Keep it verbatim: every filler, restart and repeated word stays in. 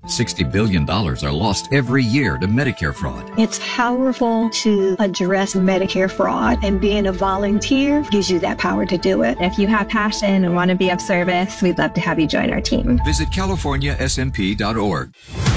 sixty billion dollars are lost every year to Medicare fraud. It's powerful to address Medicare fraud, and being a volunteer gives you that power to do it. If you have passion and want to be of service, we'd love to have you join our team. Visit california s m p dot org.